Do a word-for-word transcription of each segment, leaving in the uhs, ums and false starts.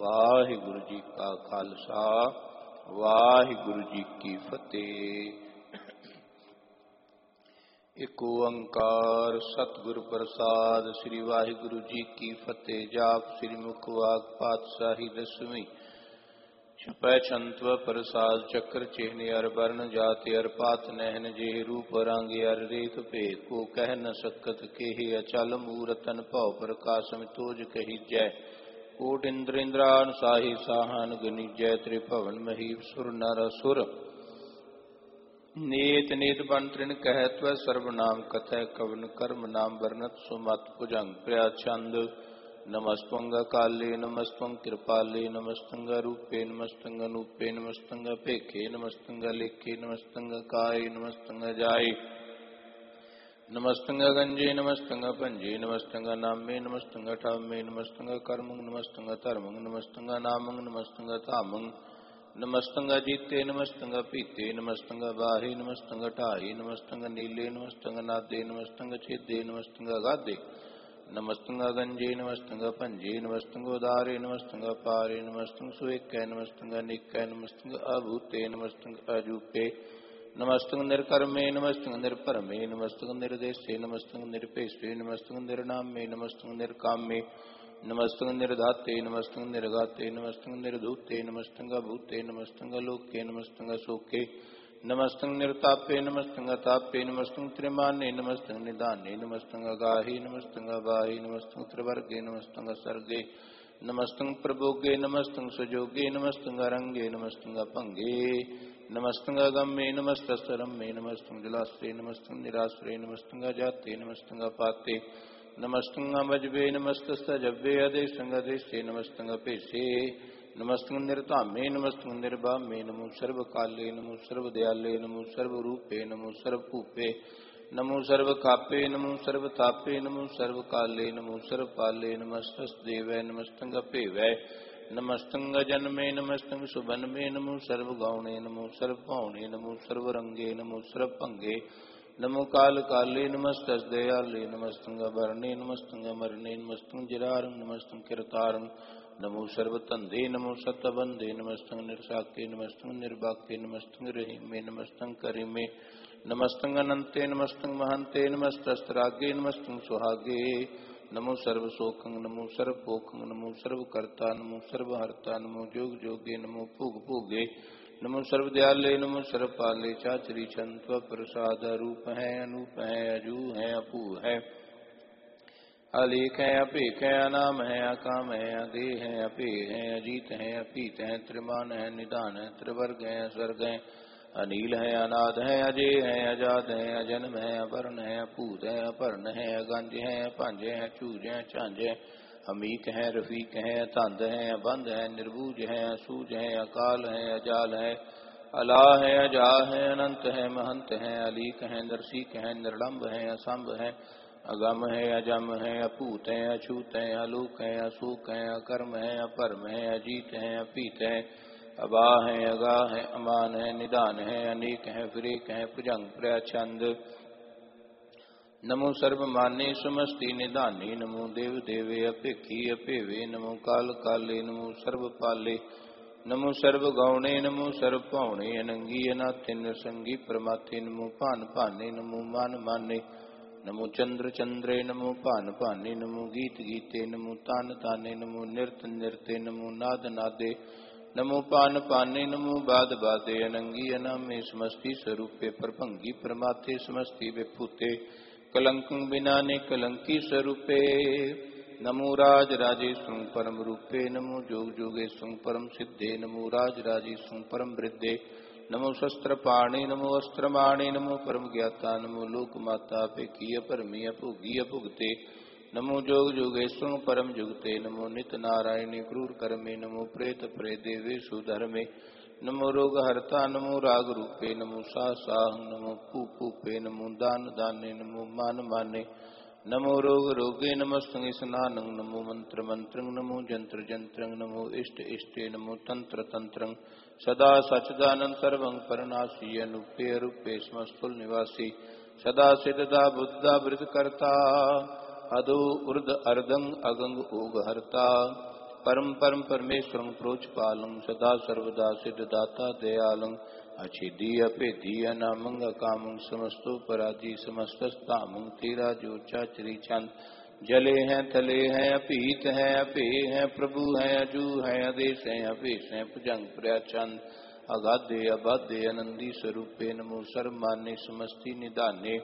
वाहिगुरु जी का खालसा वाहिगुरु जी की फतेह। एक ओंकार सतगुरु प्रसाद श्री वाहिगुरु जी की फतेह। जाप श्री मुखवाग पातशाही दसवीं। छपै छंत्व प्रसाद चक्र चिन्ह अर वर्ण जाति अर पात नहन जेह रूप रंग अर रेख भेद को कह न सकत केहि अचल मूरतन भव प्रकाशम तोज कही जय। कोट इंद्र इंद्रान साहि साहन गनि जय त्रिभवन महीप सुर नर सुर नेत नेत बन तृण कहत्व सर्वनाम कथय कवन कर्म नाम वर्णत सुमत भुजंग प्रया छंद। नमस्तंग काले नमस्तंग कृपाले नमस्तंग रूपे नमस्तंग अनूपे नमस्तंग पेखे नमस्तंग लेखे नमस्तंग काय नमस्तंग जाय नमस्तंग गंजे नमस्तंग पंजे नमस्तंग नामे नमस्तंग ठामे नमस्तंग कर्मंग नमस्तंग धर्मंग नमस्तंग नामंग नमस्तंग तामंग नमस्तंग जीते नमस्तंग पीते नमस्तंग बाहे नमस्तंग ढाई नमस्तंग नीले नमस्तंग नादे नमस्तंग छेदे नमस्तंग गादे नमस्तंग गंजे नमस्तंग पंजे नमस्तंग उदारे नमस्तंग पारे नमस्तंग सुएकै नमस्तंग निकै नमस्तंग अभूते नमस्तंग अजूपे नमस्तंग निर्कर्मे नमस्तंग निर्परमे नमस्तंग निर्देशे नमस्तंग निरपेशे नमस्तंग निर्नामे नमस्तंग निर्कामे नमस्तंग निर्धाते नमस्तंग निर्घाते नमस्तंग निर्धूते नमस्तंग भूते नमस्तंग लोके नमस्तंग शोके नमस्तंग निर्तापे नमस्तंग तापे नमस्तंग त्रिमाने नमस्तंग निदाने नमस्तंग गाहे नमस्तंग बाहे नमस्तंग त्रिवर्गे नमस्तंग सर्गे नमस्तंग प्रभोगे नमस्तंग सुजोगे नमस्तंग रंगे नमस्तंग भंगे नमस्तंग गम्मे नमस्तरम्मे नमस्तंग जलाश्रे नमस्तंग निराश्रे नमस्तंग जाते नमस्तंग पाते नमस्तंग अमजबे नमस्तजब्बे अदेशंग अदेशे नमस्तंग पेशे नमस्तंग निर्तामे नमस्तंग निर्भामे नमो सर्व काले नमो सर्व दयाले नमो सर्व रूपे नमो सर्व भूपे नमो सर्व कापे नमो सर्व तापे नमो सर्व काले नमो सर्व पाले नमस्तदेवै नमस्तंग पेवै नमस्तंग जन्मे नमस्तंग सुबन्मे नमो सर्व गौणे नमो सर्व पौणे नमो सर्व रंगे नमो सर्व भंगे नमो काल काले नमस्तस दयाले नमस्तंग भरणे नमस्तंग मरणे नमस्तंग जिरारं नमस्तंग किरतारं नमो सर्व तंदे नमो सतबंदे नमस्तंग निर्साके नमस्तंग निर्बाके नमस्तंग रहीमे नमस्तंग करीमे नमस्तंग अनंते नमस्तंग महंते नमस्तस्त्रागे नमस्तंग सुहागे नमो सर्व शोकं नमो सर्व पोखं नमो सर्व कर्ता नमो सर्व हर्ता नमो जोग जोगे नमो भोग भोगे नमो सर्व दयाले नमो सर्व पाले चाचरी छंत्व प्रसाद रूप है अनूप है अजू है अपू है अलेख है अपेख है अनाम है अकाम है अदे है अपे है अजीत है अपीत है त्रिमान है निदान है त्रिवर्ग है स्वर्ग है अनील है अनाद है अजय है अजाद है अजन्म है अपर्ण है अपूत है अपर्ण है अगंज है पंज है चूज है झांझ है अमीक है रफीक है तंद है बंद है निर्बूज है असूज है अकाल है अजाल है अला है अजा है अनंत है महंत है अलीक है नरसीक है निर्लंब है असंभ है अगम है अजम है अपूत है अछूत है अलोक है असूक है अकर्म है अपरम है अजीत है अपीत है अबा है अगा है अमान है निदान है अनेक है फिरेक है भुजंग प्रछंद नमो सर्व माने समस्ति निदाने नमो देव देवे अपेखी अपेवे नमो काल काले नमो सर्व पाले नमो सर्व गौणे नमो सर्व पौणे अनंगी अनाथे नृसंगी प्रमाथे नमो पान पाने नमो मान माने नमो चंद्र चंद्रे नमो पान पाने नमो गीत गीते नमो तान ताने नमो नृत नृते नमो नाद नादे नमो पान पाने नमो बाद बादे अनंगी अनामे समस्ति स्वरूपे प्रभंगी प्रमाते समस्ति विभूते कलंकं बिनाने कलंकी स्वरूपे नमो राज राजेशं परम रूपे नमो जोग जोगेशं परम सिद्धे नमो राज राजेशं परम वृद्धे नमो शस्त्र पाणे नमो अस्त्र माणे नमो परम ज्ञाता नमो लोक माता पेकीय परमीय भोगीय भुगते नमो जोग जोगेश्वर परम जुगते नमो नित नारायणी क्रूर कर्मे नमो प्रेत प्रे देवेशु धर्मे नमो रोग हरता नमो राग रूपे नमो सा साह नमो पू पूपे नमो दान दाने नमो मान माने नमो रोग रोगे नमस्तंग स्नानं नमो मंत्र मंत्रं नमो जंत्र जंत्रं नमो इष्ट इष्टे नमो तंत्र तंत्रं सदा सच्चिदानंद सर्वं परनाशी अनुपे रूपे समस्तुल निवासी सदा सिद्धदा बुद्धा वृद्ध करता अदो उर्द अर्दंग अगंग ओग हरता परम परम परमेश्वरं प्रोचपालं सदा सर्वदा सिद्धदाता दयालं अछेदी अपेदी अनामं अकामं समस्तो पराधी समस्तस्तामं तेरा जो चाचरी चंद जले हैं थले हैं अपीत हैं अपे हैं प्रभु हैं अजू हैं आदेश हैं अपेश हैं भुजंग प्रयाचंद अगाधे अबाधे आनंदी स्वरूपे नमो सर्वमान्य समस्ति निदाने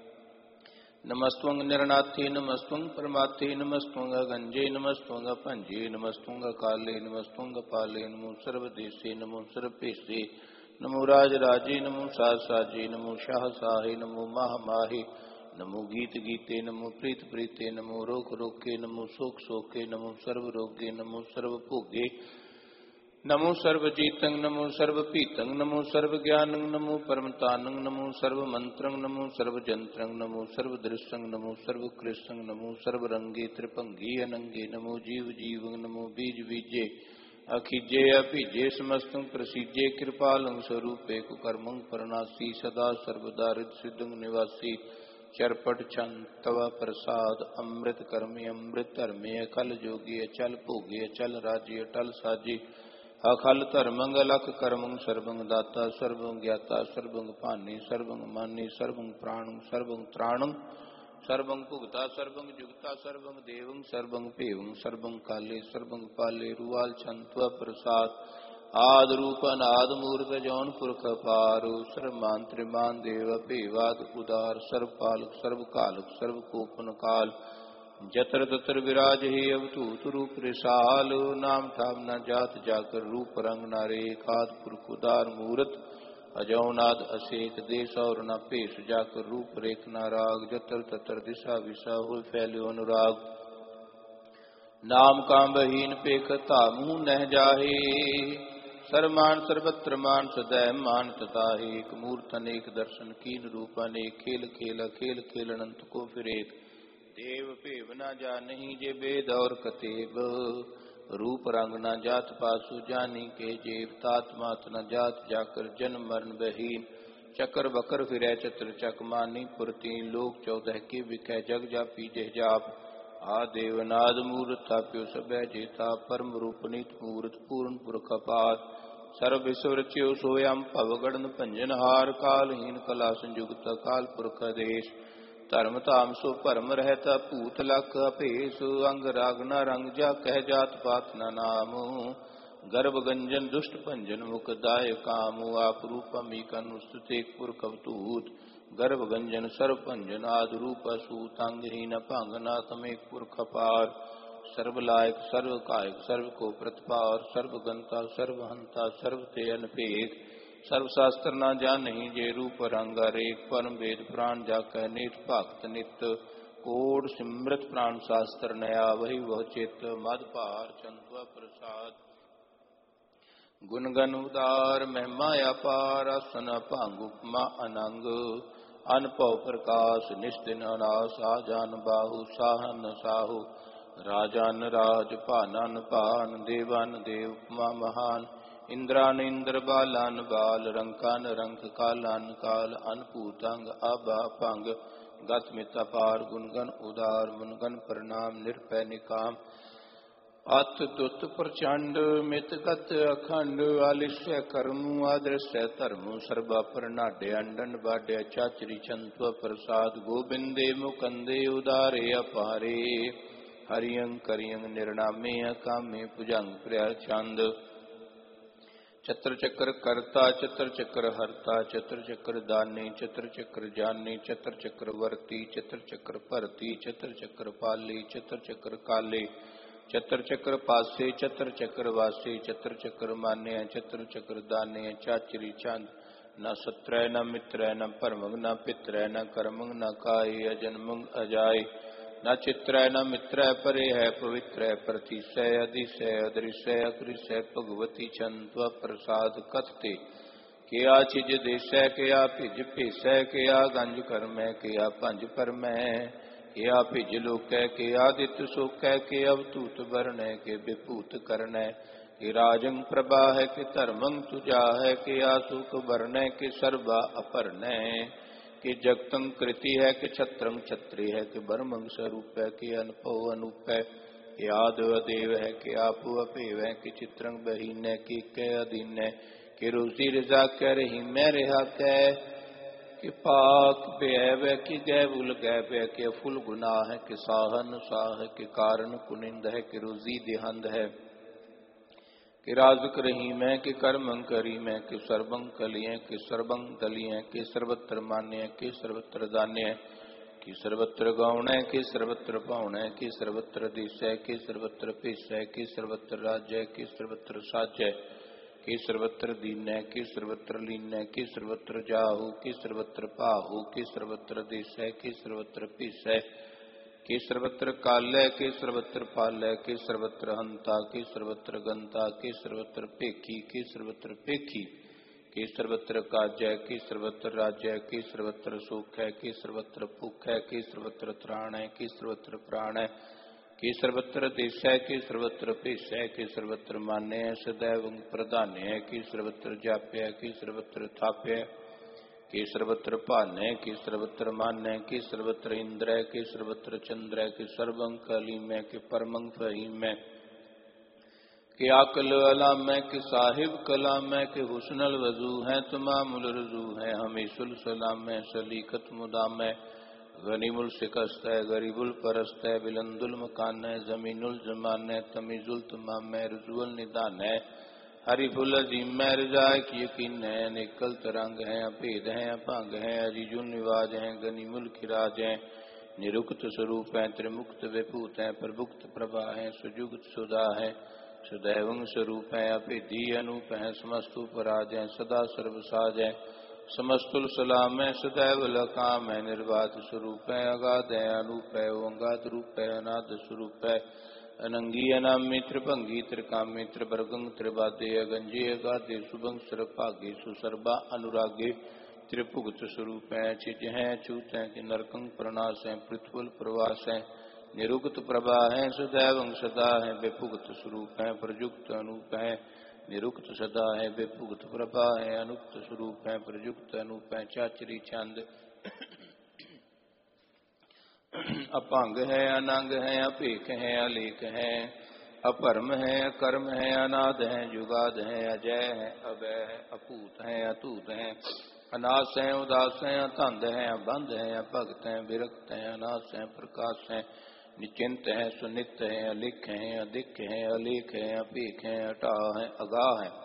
नमस्तुंग निर्नाथे नमस्तुंग परमाथे नमस्तुंग गंजे नमस्तुंग पंजे नमस्तुंग काले नमस्तुंग पाले नमो सर्वदेशे नमो सर्वपेशे नमो राज राजे नमो साज साजे नमो शाह साहे नमो माह माहे नमो गीत गीते नमो प्रीत प्रीते नमो रोग रोके नमो शोक शोके नमो सर्व रोगे नमो सर्व भोगे नमो सर्वजीतं नमो सर्वपीतं नमो सर्वज्ञानं नमो परमतानं नमो सर्वमंत्रं नमो सर्वजंत्रं नमो सर्वदृश्यं नमो सर्वकृष्णं नमो सर्वरंगे त्रिपंगी अनंगे नमो जीव जीवं नमो बीज बीजे अखिजे अभिजे समस्तं प्रसीजे कृपालं स्वरूपे कुकर्मं परनासी सदा सर्वदा हृदसिद्धं निवासी चरपट छंद तव प्रसाद अमृत कर्मे अमृत धर्मे अखल जोगी अचल भोगे अचल राज्य अटल साजी अखल धर्मंग अलख कर्मंग सर्वंग दाता सर्वंग ज्ञाता सर्वंग पानी सर्वंग मानी सर्वंग प्राणं सर्वंग त्राणं सर्वंग भुगता सर्वंग जुगता सर्वंग देवं सर्वंग पेवं सर्वंग काले सर्वंग पाले रुआल छंत्व प्रसाद आद रूप अनाद मूर्त जौन पुरख पारु सर्वमान त्रिमान देव पेवाद उदार सर्वपालक सर्वकालक सर्वकोपन काल जतर ततर विराज ही अवतूत रूप रिसाल नाम ठाम न जात जाकर रूप रंग न रेखाद पुरखुदार मूर्त अजौनाद असेत देश और न पेश जाकर रूप रेख न राग जतर ततर दिशा विशा हो फैल्यो अनुराग नाम काम बहीन पेख तामू नह जाहे सर्वमान सर्वत्र मान सदैव मान तथा एक मूर्त अनेक दर्शन कीन रूप अनेक खेल खेल खेल खेल अनंत को फिर एक देव पेव न जा नहीं जे वेद और कतेब रूप रंग न जात पासु जानी के जेव तात मात न जात जाकर जन्म मरण बहीन चक्कर बकर फिरै चत्र चक मानी पुरती लोक चौदह के विखै जग जापी जह जाप आ देवनाद मूर्त थाप्यो सब जेता परम रूप नीत मूर्त पूर्ण पुरख अपार सर्व विश्व रच्यो सोयम पवगढ़ भंजन हार कालहीन कला संयुक्त काल पुरख देश धर्म धाम सो भरम रहता भूत लख अभेस अंग रागना रंग जा कह जात पात न नाम गर्भ गंजन दुष्ट भंजन मुख दाय काम आप रूपमी कनुस्तुते पुरख अवतूत गर्भ गंजन सर्व भंजन आद रूप असूत अंगहीन भंग नाथमेक पुरख पार सर्व लायक सर्व कायक सर्व को प्रतिपार सर्व गंता सर्व हंता सर्व ते अनपेख सर्वशास्त्र न जान नहीं जे रूप रंग रेख परम वेद प्राण जा कह नित भक्त नित कोड सिमृत प्राण शास्त्र नया वही वह चित मद पार चंत्व प्रसाद गुणगन उदार महिमा अपार आसन भंग उपमा अनंग अनपव प्रकाश निस्दिन अनास आजान बाहु साहन साहु राजान राज पानन पान देवान देव उपमा महान इंद्रान इंद्र बालान बाल रंकान रंक कालान काल अनपूतांग आबा पंग गत मिता पार गुणगन उदार मुनगन प्रणाम निरपै निकाम अत दुत प्रचंड मित गत अखंड आलिश्य कर्म आदृश्य धर्म सर्वा प्रनाड्य अंडन बाड्य चाचरी चंत्व प्रसाद गोबिंदे मुकंदे उदारे अपारे हरियं करियं निर्णामे अकामे भुजंग प्रिय चंद चत्र चक्र कर्ता चत्र चक्र हरता चत्र चक्र दानी चत्र चक्र जानी चत्र चक्र वर्ती चत्र चक्र परती चत्र चक्र पाली चत्र चक्र काले चत्र चक्र पासे चत्र चक्र वासे चत्र चक्र मान्य चत्र चक्र दाने चाचरी चांद न सत्र न मित्र न परमंग न पित्र न कर्मंग न काय अजन्मंग अजाय न चित्र न मित्र परे है पवित्र प्रतिशय अधिशय अदृश्य अकृष्य भगवती चंत्व प्रसाद कथते के आ चिज देश के आ भिज भेस के आ गंज कर्म के आ पंज परम के आ भिज लोक के आदित्य शोक के अवतूत वर्ण के विभूत कर्ण के राजंग प्रभा है के धर्मंग तुजा है के आ सुख वर्ण के सर्वा अपर्ण कि जगतं कृति है कि छत्रं छत्री है कि बर्मंग स्वरूप है कि अनपव अनूप है कि आदव अदेव है, कि आपू अपेव है, कि चित्रंग बहीन है, कि कै अधीन है, कि रोजी रजा कै रही मैं रिहा कै, कि पाक बेहब है, कि गैबुल गैब है, कि अफुल गुनाह है, कि साहन साह है, कि कारण कुनिंद है, कि रोजी देहंद है, कि राजक रहीम है, कि कर्मं करीम है, कि सर्वं कली है, कि सर्वं दली है, कि सर्वत्र मान्य है, कि सर्वत्र दान्य है, कि सर्वत्र गौण है, कि सर्वत्र पौण है, कि सर्वत्र दिश है, कि सर्वत्र पिस है, कि सर्वत्र राज्य है, कि सर्वत्र साज है, कि सर्वत्र दीन है, कि सर्वत्र लीन है, कि सर्वत्र जाहु, कि सर्वत्र पाहु, कि सर्वत्र दिश है, कि सर्वत्र पिस है, कि सर्वत्र काल है, कि सर्वत्र पाल है, कि सर्वत्र हंता, कि सर्वत्र गंता, कि सर्वत्र पेखी, कि सर्वत्र पेखी, कि सर्वत्र काज है, कि सर्वत्र राज्य है, कि सर्वत्र सुख है, कि सर्वत्र भूख है, कि सर्वत्र त्राण है, कि सर्वत्र प्राण है, कि सर्वत्र देश है, कि सर्वत्र पेश है, कि सर्वत्र मान्य है, सदैव प्रधान्य है, कि सर्वत्र जाप्य है, कि सर्वत्र थाप्य है, कि सर्वत्र पान्य है, कि सर्वत्र मान्य है, कि सर्वत्र इंद्र है, कि सर्वत्र चंद्र है, कि सर्वं कलीम है, कि परमं फहीम है, कि आकल अलाम है, कि साहिब कलाम है, कि हुस्नल वजू है, तमामुल रजू है, हमीसुल सलाम है, सलीकत मुदाम है, गनीमुल शिकस्त है, गरीबुल परस्त है, बिलंदुल मकान है, जमीनुल जमान है, तमीजुल तमाम है, रजुअल निदान है, हरिफुल अजीम है, रजाए की यकीन है, निकल तरंग है, अभेद है, अभंग है, अजीजुल निवाज है, गनीमुल खिराज है, निरुक्त स्वरूप है, त्रिमुक्त विभूत है, प्रभुक्त प्रभा है, सुजुगत सुधा है, सदैवं स्वरूप है, अभेदी अनूप है, समस्तु पराज है, सदा सर्वसाज है, समस्तुल सलाम है, सदैव लकाम है, निर्बाध स्वरूप है, अगाध है, अनूप है, ओंगाद रूप है, अनाद स्वरूप है, अनंगी अनामी त्रिभंगी त्रिकामी त्रिवर्गं त्रिबादे अगंजे अगाधे शुभं सर्वभागे सुसर्वा अनुरागे त्रिभुगत स्वरूप है, छिज है, छूत है, कि नरकं प्रणाश है, पृथ्वल प्रवास है, निरुक्त प्रभा है, सदैव सदा है, बेभुगत स्वरूप है, प्रयुक्त अनूप है, निरुक्त सदा है, बेभुगत प्रभा है, अनुक्त स्वरूप है, प्रयुक्त अनूप है, चाचरी छंद अपांग है, अनंग है, अपेख है, अलेख है, अपरम है, अकर्म है, अनाद है, जुगाद है, अजय है, अभय है, अपूत है, अतूत है, अनास है, उदास है, अतंद है, अबंध है, अभक्त है, विरक्त है, अनास है, प्रकाश है, निचिंत है, सुनित है, अलिख है, अधिक है, अलेख है, अपेख है, अटा है, अगाह है,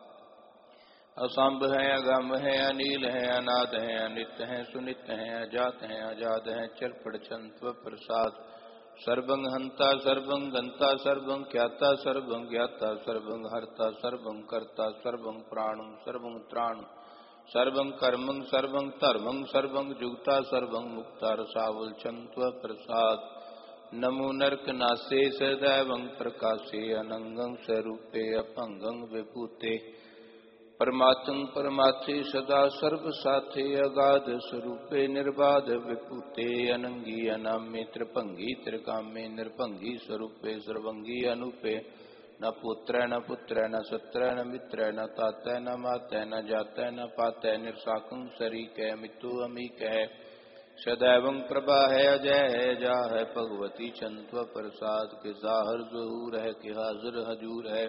असंभ है, अगम है, अनील है, अनाद है, अनित्य है, सुनित है, अजात है, अजाद है, चरपड़ छंत्व प्रसाद, सर्वं हंता सर्वं गंता सर्वं ख्याता सर्वं ज्ञाता सर्वं हर्ता सर्वं कर्ता सर्वं प्राणं सर्वं त्राणं सर्वं कर्मं सर्वं धर्मं सर्वं जुगता सर्वं मुक्ता रसावल छंत्व प्रसाद, नमो नरक नासे सदैवं प्रकाशे, अनंगं स्वरूपे अपंगं विभूते, परमात्म परमात्थे सदा सर्व साथे, अगाध स्वरूपे निर्बाध विभूते, अनंगी अनामे त्रिभंगी त्रिकामे, निर्भंगी स्वरूपे सर्वंगी अनूपे, न पुत्र न पुत्र न सत्र न मित्र न तातै न मातै न जातै न पातै, निर्साकं शरीक है, मितु अमीक है, सदैवं प्रभा है, अजय है, जा है, भगवती छंत्व प्रसाद, के जाहर जहूर है, कि हाजिर हजूर है,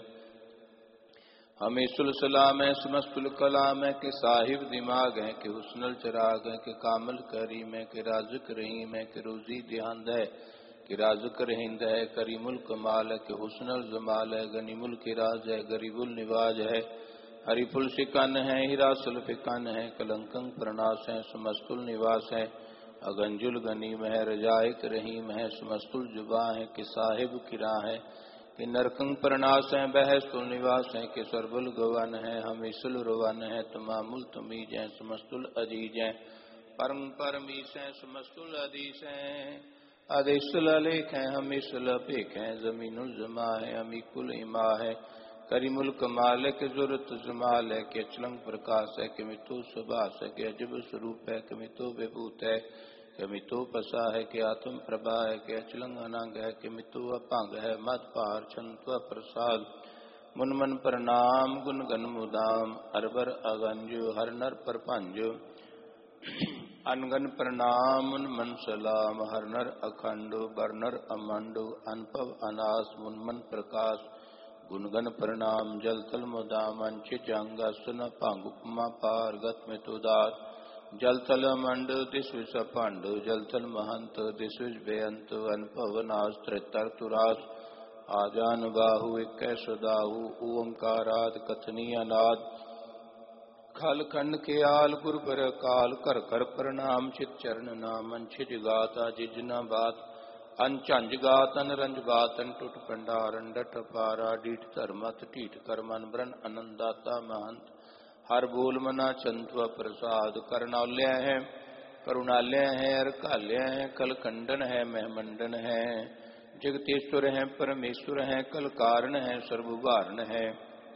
हमीसुल सलाम है, समस्तुल कलाम है, कि साहिब दिमाग है, कि हुस्नल चराग है, कि कामल करीम है, कि राजुक रहीम है, कि रोजी देहंद है, कि राजुक रहिंद है, करीमुल कमाल है, कि हुस्नल जमाल है, गनीमुल किराज है, गरीबुल निवाज है, हरिफुल शिकन है, हिरासुल फिकन है, कलंकं प्रणाश है, समस्तुल निवास है, अगंजुल गनीम है, रजायक रहीम है, समस्तुल जुबा है, कि साहिब किरा है, कि नरकं प्रणाश है, बहस्तुल निवास है, कि सर्वुल गवन है, हमीसुल रुवन है, तमामुल तमीज है, समस्तुल अजीज है, परम परमीश है, समस्तुल अधीश है, आदेशुल अलेख है, हमीसुल अपेख है, जमीनुल जमा है, अमीकुल इमा है, करीमुल कमाल है, कि जुरत जमाल है, कि अचलंग प्रकाश है, कि मितु सुभाष है, कि अजब स्वरूप है, कि मितु विभूत है, कि मितो पसा है, कि आत्म प्रभा है, कि अचलंग अनंग है, कि मितो अपांग है, मत पार छंत्व प्रसाद, मुन मन प्रणाम गुण गण मुदाम, अरबर अगंज हर नर परपंज, अनगन प्रणाम मन सलाम हर नर अखंड बरनर अमंड अनपव अनास मुनमन प्रकाश गुणगन प्रणाम जल तल मुदाम अंचित जंगा सुन पांग उपमा पार गत में तुदार जल तल मंड दिस विष पांड जल तल महंत दिस विष बेअंत अनपव नाश त्रितर तुरास आजान बाहु एक सुदाहु ओंकाराद कथनी अनाद खल खंड के आल गुर बर काल कर कर प्रणाम चित चरण नाम अंचित गाता जिजना बात अनचंज गात अनरंज गात टुट पंडारन डट पारा डीठ धर्मत टीठ करमन ब्रन आनंदाता महंत हर बोल मना चंत्व प्रसाद करनौल्य है करुणालय है अरकाल्य है कल खंडन है महमंडन है जगतेश्वर है परमेश्वर है कल कारण है सर्वभारण है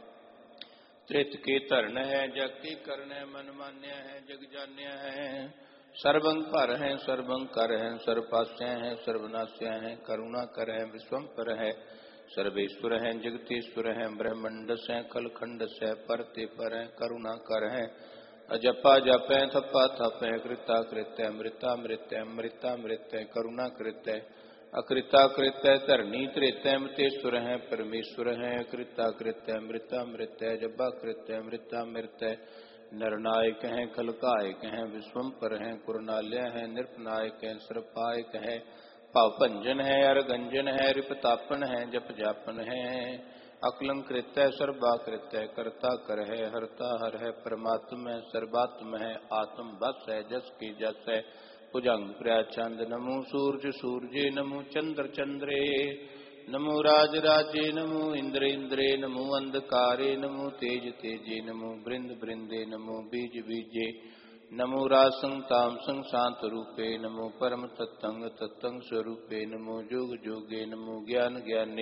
त्रित के तरण है जगती कर्ण है मन मान्य है जग जान्य है सर्वं पर है सर्वं कर है सर्वपास्य है सर्वनाश्य है करुणा कर है विश्वम पर है सर्वेश्वर है जगतेश्वर है ब्रह्मंड से कल खंड से परते पर है करुणा कर है अजपा जप है थप्पा थप है कृता कृत्य मृता मृत्य मृता मृत्य करुणा कृत्य अकृता कृत्य धरणी त्रेत्य मृतेश्वर है परमेश्वर है कृता कृत्य मृता मृत्य जब्बा कृत्य मृता मृत्य नरनायक है कलकायक है विश्वम्पर है कुरनाल्य है नृपनायक है सर्पायक है पावभंजन है अरगंजन है रिपतापन है जप जापन है अकलं कृत्य सर्वा कृत्य कर्ता कर है हरता हर है परमात्म है सर्वात्म है आत्म बस है जस की जस है भुजंग प्रचंद नमो सूर्य सूर्ये नमो चंद्र चंद्रे नमो राज राजे नमो इंद्र इंद्रे नमो अंधकारे नमो तेज तेजे नमो बृंद बृंदे नमो बीज बीजे नमो रासं तामसं शांत रूपे नमो परम तत्तंग तत्तंग स्वरूपे नमो जोग जोगे नमो ज्ञान ज्ञाने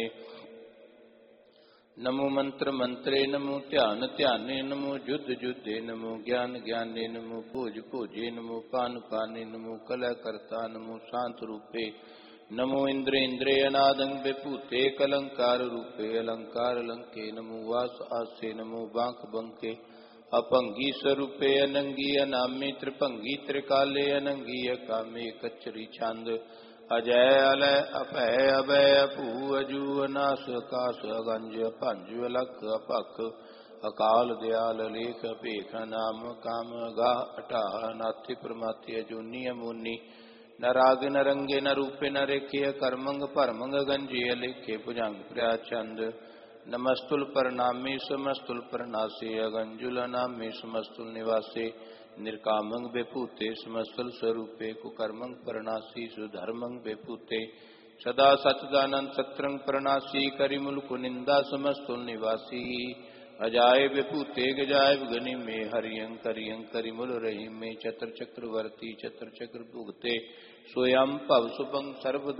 नमो मंत्र मंत्रे नमो ध्यान ध्याने नमो युद्ध युद्धे नमो ज्ञान ज्ञाने नमो भोज भोजे नमो पान पाने नमो कला कर्ता नमो शांत रूपे नमो इंद्र इंद्रे अनादंग विभूते कलंकार रूपे अलंकार अलंके नमो वास आसे नमो बांक बंके अपंगी स्वरूपे अनंगी अनामी त्रिभंगी त्रिकाले अनंगी अकामे कचरी छंद अजय अलय अपय अभय अपू अजू अनास आकाश अगंज पंज अलख अपख अकाल दयाल लेख पेख नाम काम गा अटाह नाथि प्रमाति अजूनी अमूनी न राग न रंगे न रूपे न रेखे कर्मंग परमंग गंजे लेखे भुजंग प्रचंद नमस्तुल परनामी समस्तुल परनासे अगंजुल नामे समस्तुल निवासे निर्कामंग बेपूते समस्तुल स्वरूपे कुकर्मंग परनासी सुधर्मंग बेपूते सदा सच्चिदानंद सत्रंग परनासी करिमुल कुनिंदा समस्तुल निवासी अजाय बेपूते गजाय गनि में हरियं करियं करिमुल रही में चतर चक्रवर्ती चतर चक्र भुगते स्वयं भव सुभंग सर्व